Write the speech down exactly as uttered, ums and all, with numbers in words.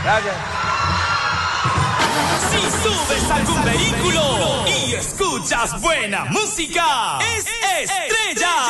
Gracias. Si subes algún vehículo y escuchas buena música, es Estrella.